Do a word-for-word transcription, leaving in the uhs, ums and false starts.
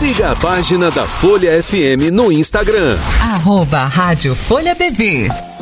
Siga a página da Folha F M no Instagram. Arroba Rádio Folha B V.